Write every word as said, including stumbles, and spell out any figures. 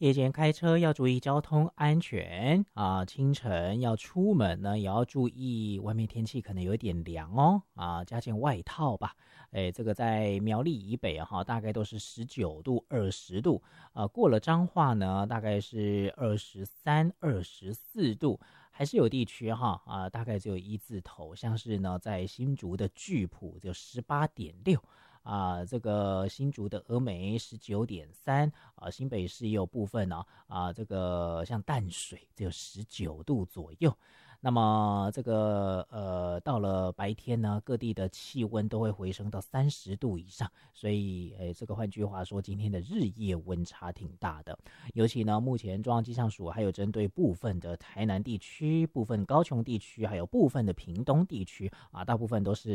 夜间开车要注意交通安全啊，清晨要出门呢，也要注意外面天气可能有点凉哦啊，加件外套吧。哎，这个在苗栗以北哈、啊，大概都是十九度、二十度啊，过了彰化呢，大概是二十三、二十四度。还是有地区哈啊，大概只有一字头，像是呢在新竹的巨埔就十八点六啊，这个新竹的峨眉十九点三啊，新北市也有部分呢 啊, 啊，这个像淡水只有十九度左右。那么这个呃，到了白天呢，各地的气温都会回升到三十度以上，所以诶，这个换句话说，今天的日夜温差挺大的。尤其呢，目前中央气象署还有针对部分的台南地区、部分高雄地区，还有部分的屏东地区啊，大部分都是